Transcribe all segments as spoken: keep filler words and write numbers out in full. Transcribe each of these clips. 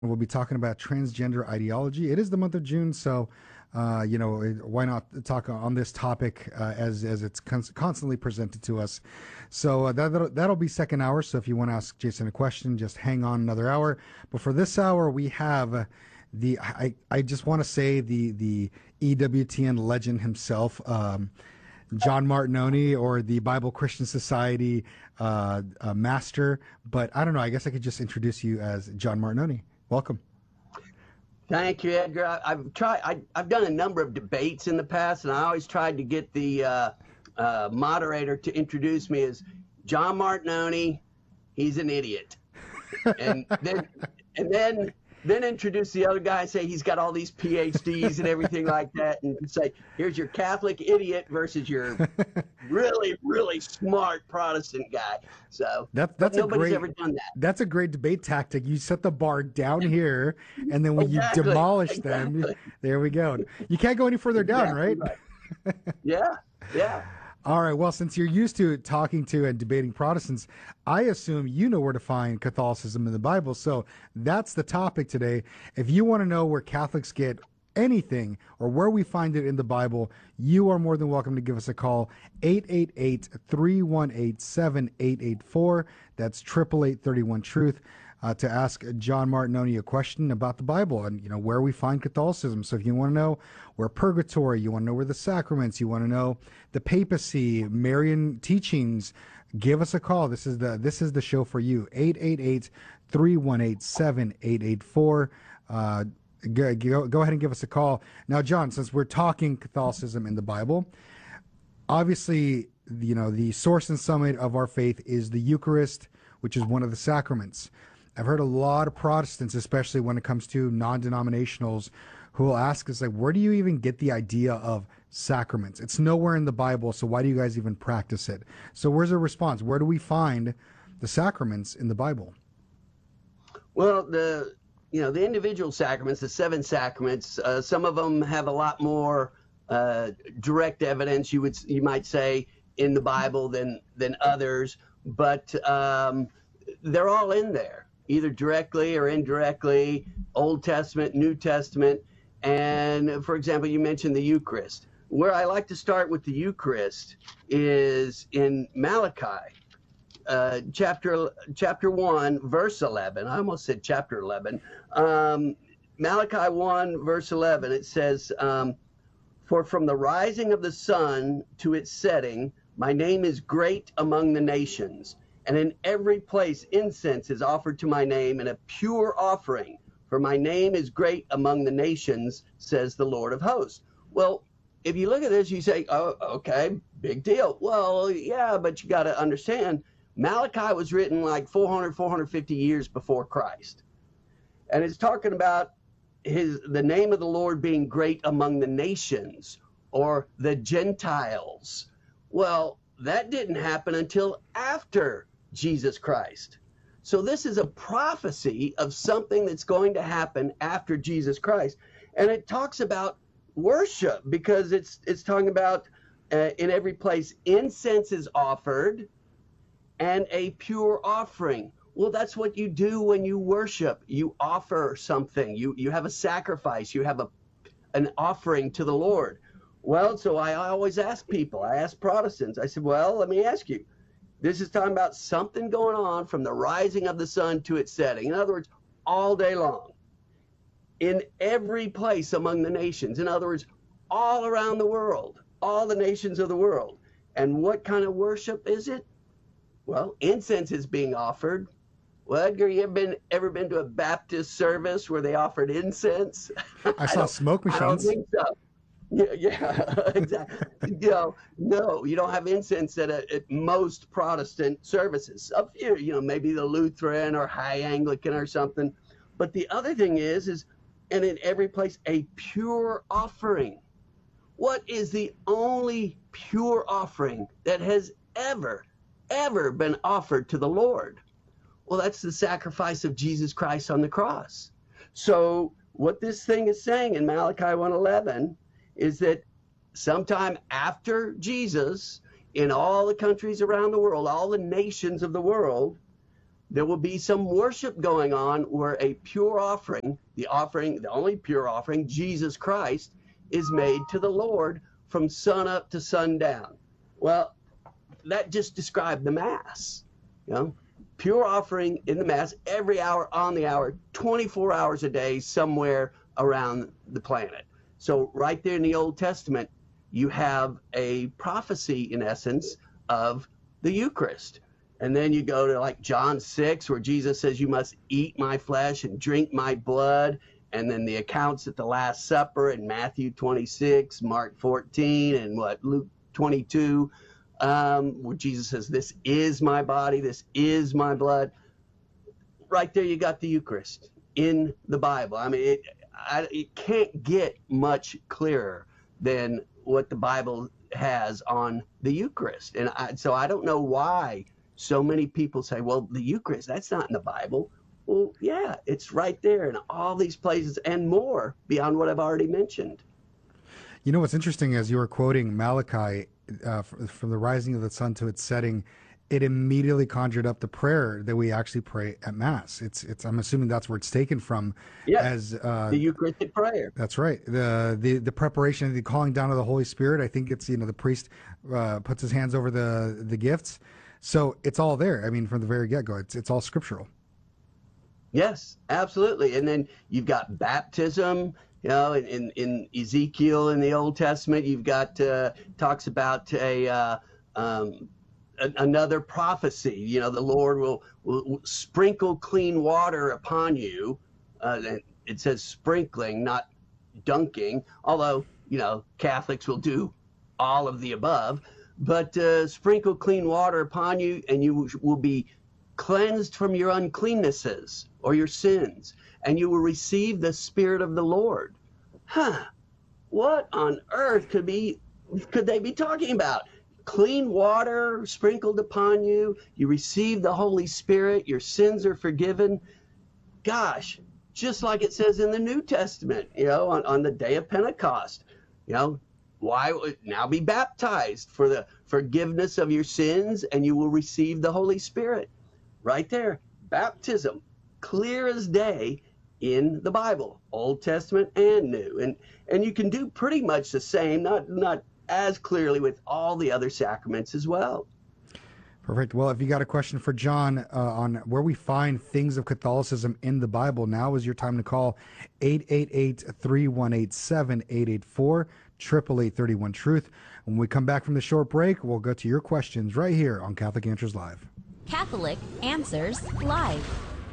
We'll be talking about transgender ideology. It is the month of June, so uh, you know why not talk on this topic uh, as as it's con- constantly presented to us. So uh, that that'll, that'll be second hour. So if you want to ask Jason a question, just hang on another hour. But for this hour, we have uh, the I I just want to say the the E W T N legend himself. Um, John Martinoni, or the Bible Christian Society uh, uh, master, but I don't know. I guess I could just introduce you as John Martinoni. Welcome. Thank you, Edgar. I, I've tried. I, I've done a number of debates in the past, and I always tried to get the uh, uh, moderator to introduce me as John Martinoni. He's an idiot, and then and then then introduce the other guy and say he's got all these P H Ds and everything like that, and say here's your Catholic idiot versus your really really smart Protestant guy. So That, that's a nobody's great ever done that. that's a great debate tactic. You set the bar down here, and then when Exactly. you demolish Exactly. them, there we go. You can't go any further down, Exactly right? right. Yeah. Yeah. All right. Well, since you're used to talking to and debating Protestants, I assume you know where to find Catholicism in the Bible. So that's the topic today. If you want to know where Catholics get anything or where we find it in the Bible, you are more than welcome to give us a call. eight eight eight, three one eight, seven eight eight four. That's eight eight eight, three one, truth. Uh, to ask John Martinoni a question about the Bible and, you know, where we find Catholicism. So if you want to know where purgatory, you want to know where the sacraments, you want to know the papacy, Marian teachings, give us a call. This is the this is the show for you. eight eight eight, three one eight, seven eight eight four. Uh, go, go, go ahead and give us a call. Now, John, since we're talking Catholicism in the Bible, obviously, you know, the source and summit of our faith is the Eucharist, which is one of the sacraments. I've heard a lot of Protestants, especially when it comes to non-denominationals, who will ask us, like, where do you even get the idea of sacraments? It's nowhere in the Bible, so why do you guys even practice it? So where's the response? Where do we find the sacraments in the Bible? Well, the you know the individual sacraments, the seven sacraments, uh, some of them have a lot more uh, direct evidence. You would you might say in the Bible than than others, but um, they're all in there, either directly or indirectly. Old Testament, New Testament, and for example, you mentioned the Eucharist. Where I like to start with the Eucharist is in Malachi. Uh, chapter chapter one, verse eleven. I almost said chapter eleven. Um, Malachi one, verse eleven. It says, um, "For from the rising of the sun to its setting, my name is great among the nations, and in every place incense is offered to my name, and a pure offering. For my name is great among the nations, says the Lord of hosts." Well, if you look at this, you say, "Oh, okay, big deal." Well, yeah, but you got to understand. Malachi was written like four hundred, four hundred fifty years before Christ. And it's talking about his the name of the Lord being great among the nations or the Gentiles. Well, that didn't happen until after Jesus Christ. So this is a prophecy of something that's going to happen after Jesus Christ. And it talks about worship because it's it's talking about uh, in every place incense is offered and a pure offering. Well, that's what you do when you worship. You offer something. You you have a sacrifice. You have a an offering to the Lord. Well, so I, I always ask people, I ask Protestants, I said, well, let me ask you. This is talking about something going on from the rising of the sun to its setting. In other words, all day long. In every place among the nations. In other words, all around the world. All the nations of the world. And what kind of worship is it? Well, incense is being offered. Well, Edgar, you ever been ever been to a Baptist service where they offered incense? I saw smoke I don't machines. think so. Yeah, yeah, exactly. You know, no, you don't have incense at, a, at most Protestant services. Up here, you know, maybe the Lutheran or High Anglican or something. But the other thing is, is, and in every place, a pure offering. What is the only pure offering that has ever ever been offered to the Lord? Well, that's the sacrifice of Jesus Christ on the cross. So what this thing is saying in Malachi one eleven is that sometime after Jesus, in all the countries around the world, all the nations of the world, there will be some worship going on where a pure offering, the offering, the only pure offering, Jesus Christ, is made to the Lord from sun up to sundown. Well, that just described the Mass, you know, pure offering in the Mass every hour on the hour, twenty-four hours a day, somewhere around the planet. So right there in the Old Testament, you have a prophecy, in essence, of the Eucharist. And then you go to like John six, where Jesus says, you must eat my flesh and drink my blood. And then the accounts at the Last Supper in Matthew twenty-six, Mark fourteen, and what, Luke twenty-two, um, where Jesus says, this is my body, this is my blood. Right there you got the Eucharist in the Bible. I mean, it, I, it can't get much clearer than what the Bible has on the Eucharist. And I, so I don't know why so many people say, well, the Eucharist, that's not in the Bible. Well, yeah, it's right there in all these places and more beyond what I've already mentioned. You know, what's interesting, as you were quoting Malachi, uh, from the rising of the sun to its setting, it immediately conjured up the prayer that we actually pray at Mass. It's, it's. I'm assuming that's where it's taken from. Yes, as uh, the Eucharistic prayer. That's right. The the the preparation, the calling down of the Holy Spirit. I think it's, you know, the priest uh, puts his hands over the the gifts. So it's all there. I mean, from the very get-go, it's it's all scriptural. Yes, absolutely. And then you've got baptism. You know, in, in, in Ezekiel in the Old Testament, you've got uh, talks about a, uh, um, a another prophecy. You know, the Lord will, will, will sprinkle clean water upon you. Uh, and it says sprinkling, not dunking. Although, you know, Catholics will do all of the above. But uh, sprinkle clean water upon you, and you will be cleansed from your uncleannesses or your sins, and you will receive the Spirit of the Lord. Huh? What on earth could be could they be talking about? Clean water sprinkled upon you, you receive the Holy Spirit, your sins are forgiven. Gosh, just like it says in the New Testament, you know, on, on the day of Pentecost, you know, why now be baptized for the forgiveness of your sins, and you will receive the Holy Spirit. Right there, baptism, clear as day in the Bible, Old Testament and New. And and you can do pretty much the same, not not as clearly with all the other sacraments as well. Perfect. Well, if you got a question for John uh, on where we find things of Catholicism in the Bible, now is your time to call eight eight eight, three one eight, seven eight eight four, eight eight eight, three one, Truth. When we come back from the short break, we'll go to your questions right here on Catholic Answers Live. Catholic Answers Live.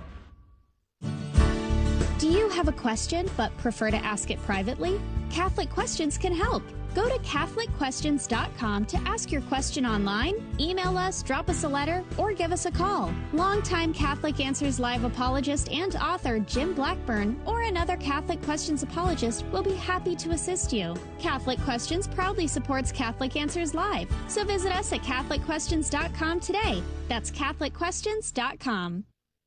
Do you have a question but prefer to ask it privately? Catholic Questions can help. Go to Catholic Questions dot com to ask your question online, email us, drop us a letter, or give us a call. Longtime Catholic Answers Live apologist and author Jim Blackburn or another Catholic Questions apologist will be happy to assist you. Catholic Questions proudly supports Catholic Answers Live, so visit us at Catholic Questions dot com today. That's Catholic Questions dot com.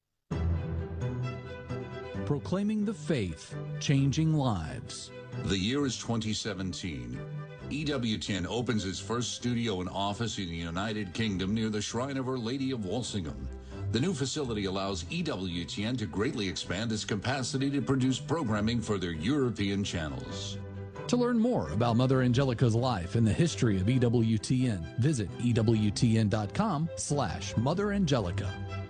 Proclaiming the faith, changing lives. The year is twenty seventeen. E W T N opens its first studio and office in the United Kingdom near the Shrine of Our Lady of Walsingham. The new facility allows E W T N to greatly expand its capacity to produce programming for their European channels. To learn more about Mother Angelica's life and the history of E W T N, visit E W T N dot com slash Mother Angelica.